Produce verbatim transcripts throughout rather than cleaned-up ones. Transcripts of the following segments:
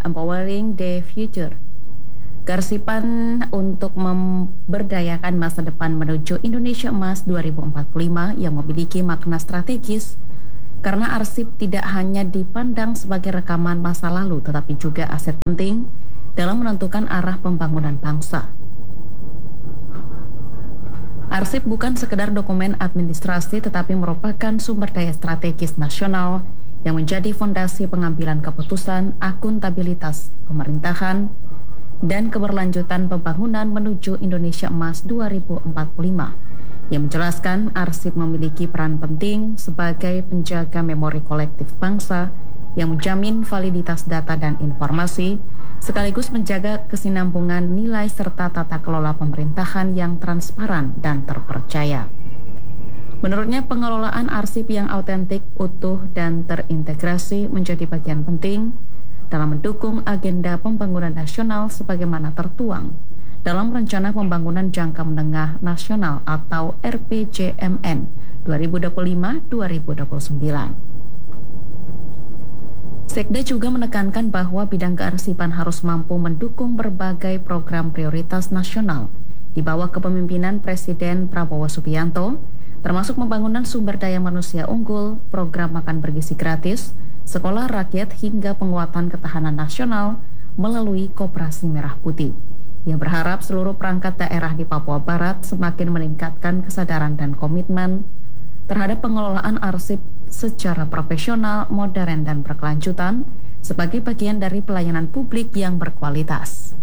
Empowering the Future. Kearsipan untuk memberdayakan masa depan menuju Indonesia Emas dua ribu empat puluh lima yang memiliki makna strategis karena arsip tidak hanya dipandang sebagai rekaman masa lalu tetapi juga aset penting dalam menentukan arah pembangunan bangsa. Arsip bukan sekedar dokumen administrasi tetapi merupakan sumber daya strategis nasional yang menjadi fondasi pengambilan keputusan, akuntabilitas pemerintahan, dan keberlanjutan pembangunan menuju Indonesia Emas dua ribu empat puluh lima. Yang menjelaskan arsip memiliki peran penting sebagai penjaga memori kolektif bangsa yang menjamin validitas data dan informasi, sekaligus menjaga kesinambungan nilai serta tata kelola pemerintahan yang transparan dan terpercaya. Menurutnya, pengelolaan arsip yang autentik, utuh, dan terintegrasi menjadi bagian penting dalam mendukung agenda pembangunan nasional sebagaimana tertuang dalam Rencana Pembangunan Jangka Menengah Nasional atau R P J M N dua ribu dua puluh lima sampai dua ribu dua puluh sembilan. Sekda juga menekankan bahwa bidang kearsipan harus mampu mendukung berbagai program prioritas nasional di bawah kepemimpinan Presiden Prabowo Subianto, termasuk pembangunan sumber daya manusia unggul, program makan bergizi gratis, sekolah rakyat hingga penguatan ketahanan nasional melalui Koperasi Merah Putih. Ia berharap seluruh perangkat daerah di Papua Barat semakin meningkatkan kesadaran dan komitmen terhadap pengelolaan arsip secara profesional, modern, dan berkelanjutan sebagai bagian dari pelayanan publik yang berkualitas.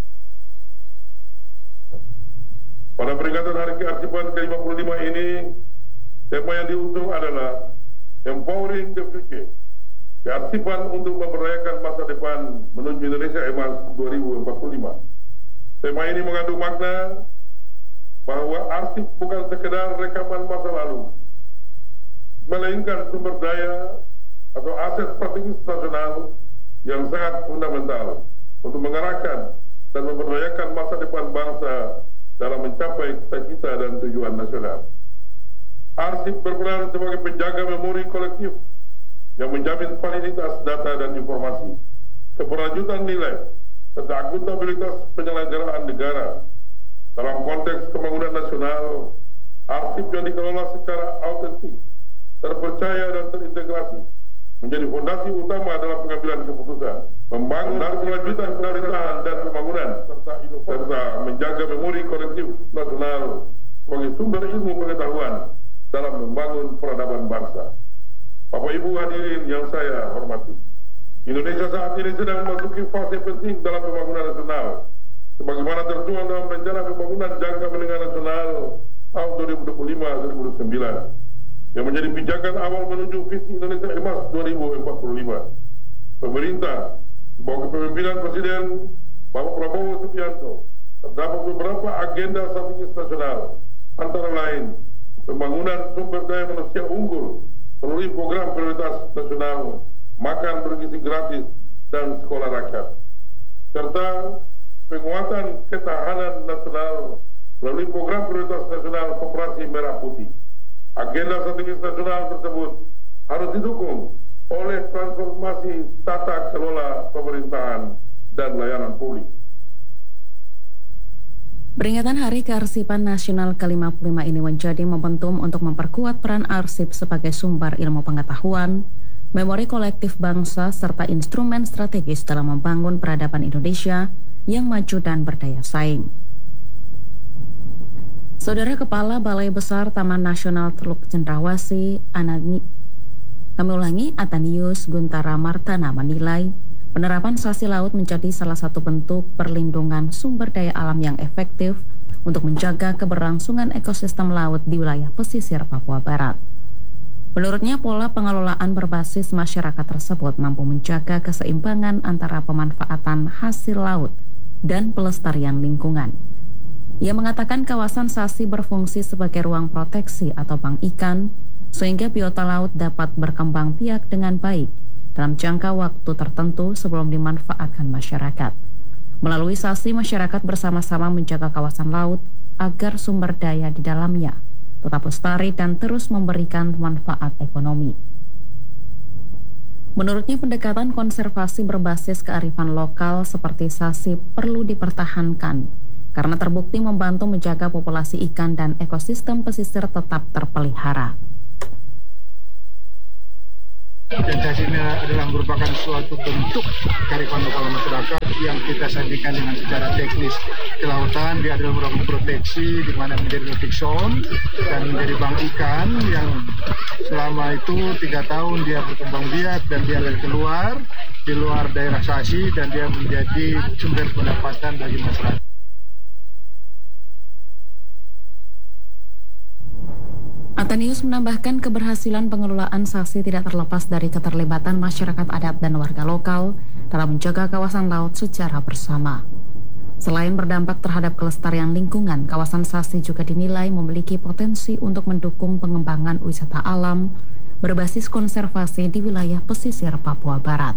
Pada peringatan Hari Kearsipan ke lima puluh lima ini, tema yang diusung adalah Empowering the Future, kearsipan untuk memberdayakan masa depan menuju Indonesia Emas dua ribu empat puluh lima. Tema ini mengandung makna bahwa arsip bukan sekedar rekaman masa lalu, melainkan sumber daya atau aset strategis nasional yang sangat fundamental untuk mengarahkan dan memberdayakan masa depan bangsa dalam mencapai cita-cita dan tujuan nasional. Arsip berperan sebagai penjaga memori kolektif yang menjamin validitas data dan informasi, keberlanjutan nilai, serta akuntabilitas penyelenggaraan negara. Dalam konteks pembangunan nasional, arsip yang dikelola secara autentik, terpercaya dan terintegrasi menjadi fondasi utama dalam pengambilan keputusan, membangun dan kelanjutan pemerintahan dan pembangunan, serta inovasi, serta menjaga memori kolektif nasional sebagai sumber ilmu pengetahuan dalam membangun peradaban bangsa. Bapak Ibu hadirin yang saya hormati, Indonesia saat ini sedang memasuki fase penting dalam pembangunan nasional, sebagaimana tertuang dalam Rencana Pembangunan Jangka Menengah Nasional tahun dua ribu dua puluh lima sampai dua ribu dua puluh sembilan. Yang menjadi pijakan awal menuju visi Indonesia Emas dua ribu empat puluh lima. Pemerintah di bawah kepemimpinan Presiden Bapak Prabowo Subianto terdapat beberapa agenda strategis nasional, antara lain pembangunan sumber daya manusia unggul melalui program prioritas nasional makan bergizi gratis dan sekolah rakyat, serta penguatan ketahanan nasional melalui program prioritas nasional Koperasi Merah Putih. Agenda strategis nasional tersebut harus didukung oleh transformasi tata kelola pemerintahan dan layanan publik. Peringatan Hari Kearsipan Nasional ke lima puluh lima ini menjadi momentum untuk memperkuat peran arsip sebagai sumber ilmu pengetahuan, memori kolektif bangsa, serta instrumen strategis dalam membangun peradaban Indonesia yang maju dan berdaya saing. Saudara Kepala Balai Besar Taman Nasional Teluk Cendrawasih, Anani, kami ulangi, Atanius Guntara Martana menilai penerapan sasi laut menjadi salah satu bentuk perlindungan sumber daya alam yang efektif untuk menjaga keberlangsungan ekosistem laut di wilayah pesisir Papua Barat. Menurutnya, pola pengelolaan berbasis masyarakat tersebut mampu menjaga keseimbangan antara pemanfaatan hasil laut dan pelestarian lingkungan. Ia mengatakan kawasan Sasi berfungsi sebagai ruang proteksi atau bank ikan, sehingga biota laut dapat berkembang biak dengan baik dalam jangka waktu tertentu sebelum dimanfaatkan masyarakat. Melalui Sasi, masyarakat bersama-sama menjaga kawasan laut agar sumber daya di dalamnya tetap lestari dan terus memberikan manfaat ekonomi. Menurutnya, pendekatan konservasi berbasis kearifan lokal seperti Sasi perlu dipertahankan karena terbukti membantu menjaga populasi ikan dan ekosistem pesisir tetap terpelihara. Investasi ini adalah merupakan suatu bentuk kearifan lokal masyarakat yang kita sandingkan dengan secara teknis kelautan. Dia adalah merupakan proteksi di mana menjadi nautics zone dan menjadi bank ikan yang selama itu tiga tahun dia berkembang biak dan dia akan keluar di luar daerah Sasi dan dia menjadi sumber pendapatan bagi masyarakat. Atenius menambahkan keberhasilan pengelolaan Sasi tidak terlepas dari keterlibatan masyarakat adat dan warga lokal dalam menjaga kawasan laut secara bersama. Selain berdampak terhadap kelestarian lingkungan, kawasan Sasi juga dinilai memiliki potensi untuk mendukung pengembangan wisata alam berbasis konservasi di wilayah pesisir Papua Barat.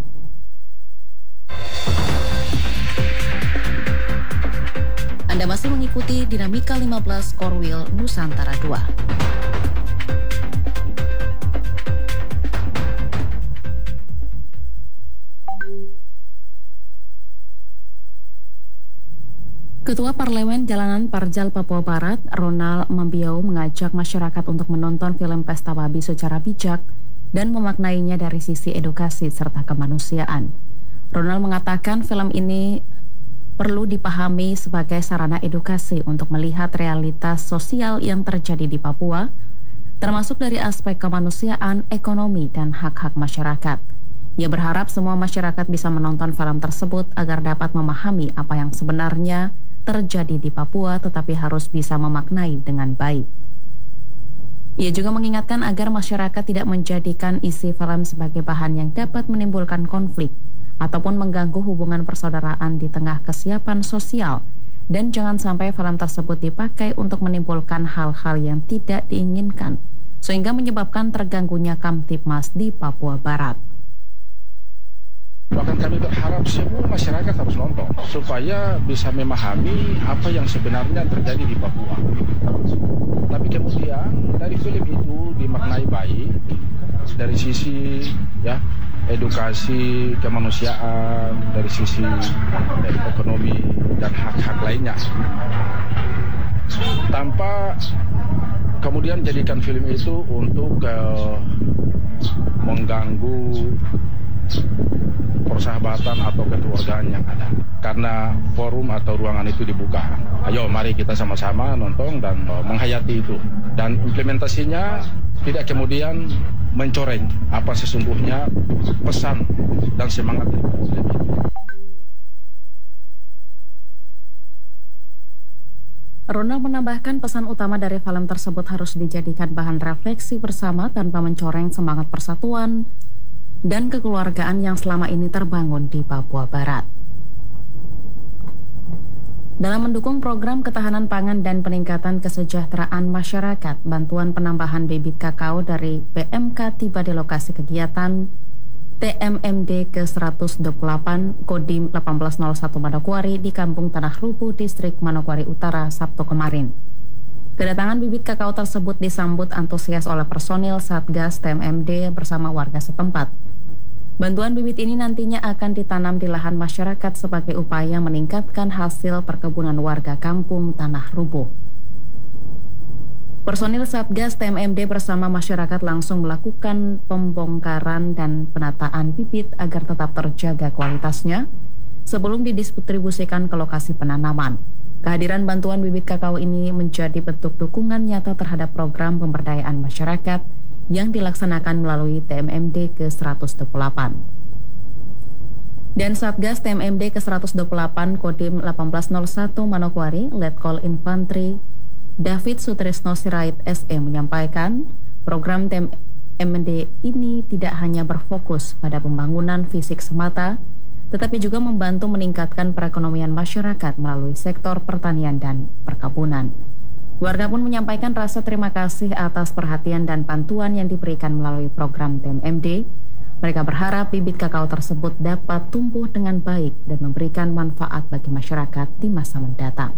Anda masih mengikuti Dinamika lima belas Korwil Nusantara dua. Ketua Parlemen Jalanan Parjal Papua Barat, Ronald Mambiau, mengajak masyarakat untuk menonton film Pesta Babi secara bijak dan memaknainya dari sisi edukasi serta kemanusiaan. Ronald mengatakan film ini perlu dipahami sebagai sarana edukasi untuk melihat realitas sosial yang terjadi di Papua, termasuk dari aspek kemanusiaan, ekonomi, dan hak-hak masyarakat. Ia berharap semua masyarakat bisa menonton film tersebut agar dapat memahami apa yang sebenarnya terjadi di Papua, tetapi harus bisa memaknai dengan baik. Ia juga mengingatkan agar masyarakat tidak menjadikan isi film sebagai bahan yang dapat menimbulkan konflik ataupun mengganggu hubungan persaudaraan di tengah kesiapan sosial, dan jangan sampai film tersebut dipakai untuk menimbulkan hal-hal yang tidak diinginkan, sehingga menyebabkan terganggunya Kamtibmas di Papua Barat. Bahkan kami berharap semua masyarakat harus nonton supaya bisa memahami apa yang sebenarnya terjadi di Papua. Tapi kemudian dari film itu dimaknai baik dari sisi ya edukasi kemanusiaan, dari sisi dari ekonomi dan hak-hak lainnya. Tanpa kemudian jadikan film itu untuk uh, mengganggu persahabatan atau kekeluargaan yang ada. Karena forum atau ruangan itu dibuka. Ayo mari kita sama-sama nonton dan uh, menghayati itu. Dan implementasinya tidak kemudian mencoreng apa sesungguhnya pesan dan semangat dari film itu. Ronald menambahkan pesan utama dari film tersebut harus dijadikan bahan refleksi bersama tanpa mencoreng semangat persatuan dan kekeluargaan yang selama ini terbangun di Papua Barat. Dalam mendukung program ketahanan pangan dan peningkatan kesejahteraan masyarakat, bantuan penambahan bibit kakao dari P M K tiba di lokasi kegiatan T M M D ke seratus dua puluh delapan Kodim delapan belas nol satu Manokwari di Kampung Tanah Rubuh, Distrik Manokwari Utara, Sabtu kemarin. Kedatangan bibit kakao tersebut disambut antusias oleh personil Satgas T M M D bersama warga setempat. Bantuan bibit ini nantinya akan ditanam di lahan masyarakat sebagai upaya meningkatkan hasil perkebunan warga Kampung Tanah Rubuh. Personil Satgas T M M D bersama masyarakat langsung melakukan pembongkaran dan penataan bibit agar tetap terjaga kualitasnya sebelum didistribusikan ke lokasi penanaman. Kehadiran bantuan bibit kakao ini menjadi bentuk dukungan nyata terhadap program pemberdayaan masyarakat yang dilaksanakan melalui T M M D ke seratus dua puluh delapan. Dan Satgas T M M D ke seratus dua puluh delapan Kodim delapan belas nol satu Manokwari, Letkol Infantri David Sutrisno Sirait S E menyampaikan, program T M M D ini tidak hanya berfokus pada pembangunan fisik semata, tetapi juga membantu meningkatkan perekonomian masyarakat melalui sektor pertanian dan perkebunan. Warga pun menyampaikan rasa terima kasih atas perhatian dan bantuan yang diberikan melalui program T M M D. Mereka berharap bibit kakao tersebut dapat tumbuh dengan baik dan memberikan manfaat bagi masyarakat di masa mendatang.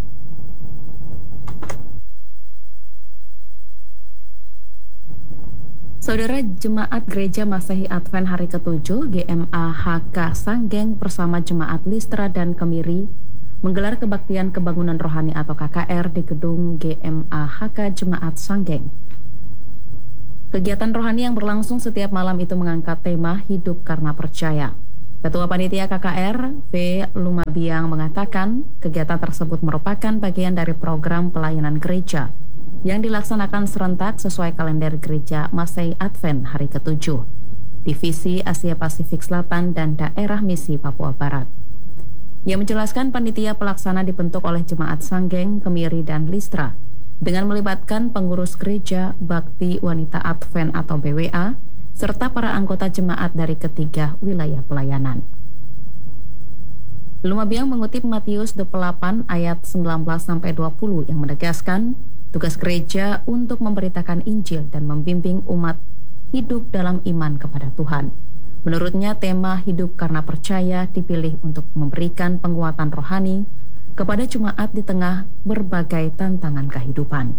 Saudara, Jemaat Gereja Masehi Advent Hari ketujuh G M A H K Sanggeng bersama Jemaat Listra dan Kemiri menggelar kebaktian kebangunan rohani atau K K R di gedung G M A H K Jemaat Sanggeng. Kegiatan rohani yang berlangsung setiap malam itu mengangkat tema hidup karena percaya. Ketua Panitia K K R, V. Lumabiang, mengatakan kegiatan tersebut merupakan bagian dari program pelayanan gereja yang dilaksanakan serentak sesuai kalender Gereja Masehi Advent Hari ketujuh, Divisi Asia Pasifik Selatan dan Daerah Misi Papua Barat. Ia menjelaskan panitia pelaksana dibentuk oleh Jemaat Sanggeng, Kemiri, dan Listra dengan melibatkan pengurus gereja, bakti wanita Advent atau B W A, serta para anggota jemaat dari ketiga wilayah pelayanan. Lumabiang mengutip Matius dua puluh delapan ayat sembilan belas sampai dua puluh yang menegaskan tugas gereja untuk memberitakan Injil dan membimbing umat hidup dalam iman kepada Tuhan. Menurutnya, tema hidup karena percaya dipilih untuk memberikan penguatan rohani kepada jemaat di tengah berbagai tantangan kehidupan.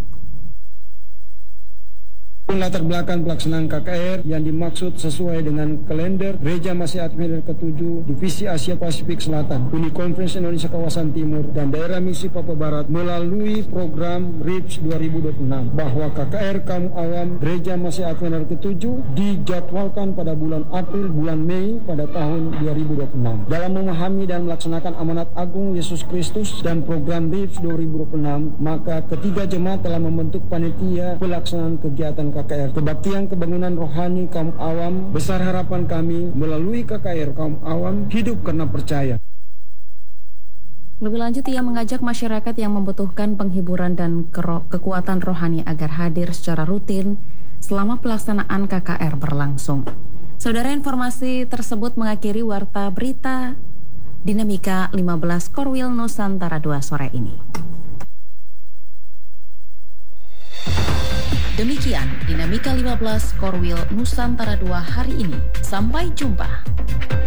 Latar belakang pelaksanaan K K R yang dimaksud sesuai dengan kalender Gereja Masehi Advent ketujuh Divisi Asia Pasifik Selatan, Uni Conference Indonesia Kawasan Timur, dan Daerah Misi Papua Barat melalui program R I P S dua ribu dua puluh enam bahwa K K R Kaum Awam Gereja Masehi Advent ketujuh dijadwalkan pada bulan April bulan Mei pada tahun dua ribu dua puluh enam. Dalam memahami dan melaksanakan amanat agung Yesus Kristus dan program R I P S dua ribu dua puluh enam, maka ketiga jemaat telah membentuk panitia pelaksanaan kegiatan K K R Kebaktian Kebangunan Rohani Kaum Awam. Besar harapan kami melalui K K R Kaum Awam hidup karena percaya. Lebih lanjut, ia mengajak masyarakat yang membutuhkan penghiburan dan ke- kekuatan rohani agar hadir secara rutin selama pelaksanaan K K R berlangsung. Saudara, informasi tersebut mengakhiri Warta Berita Dinamika lima belas Korwil Nusantara dua sore ini. Demikian Dinamika lima belas Korwil Nusantara dua hari ini. Sampai jumpa.